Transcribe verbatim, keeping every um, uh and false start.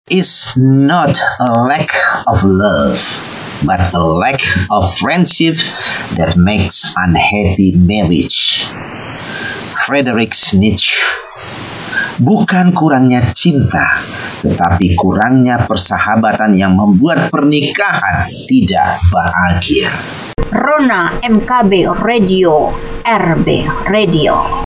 is not a lack of love, but a lack of friendship that makes unhappy marriage. Friedrich Nietzsche. Bukan kurangnya cinta, tetapi kurangnya persahabatan yang membuat pernikahan tidak bahagia. Rona M K B Radio, R B Radio.